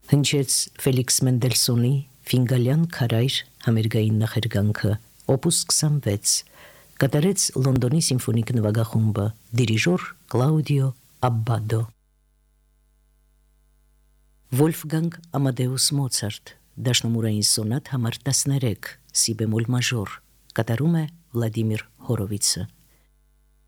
Հնչեց Ֆելիքս Մենդելսոնի Ֆինգալյան քարայր համերգային նախերգանքը, օպուս 26, կատարեց Լոնդոնի սիմֆոնիկ նվագախումբը, դիրիժոր Կլաուդիո Աբբադո։ Վոլֆգանգ Ամադեուս Մոցարտ, դաշնամուրային սոնատ համար 13, սի բեմոլ մաժոր, կատարում է Վլադիմիր Հորովիցը։